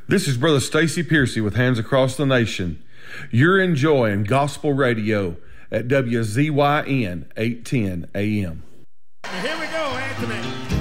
This is Brother Stacy Piercy with Hands Across the Nation. You're enjoying Gospel Radio at WZYN 810 AM. Here we go, Anthony.